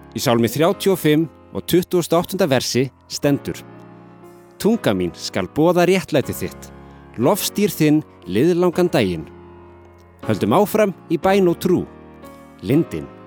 Í Sálmi 35 og 28. versi stendur: Tunga mín skal boða réttlæti þitt, lofstýr þinn liðlangan daginn. Höldum áfram í bæn og trú. Lindin.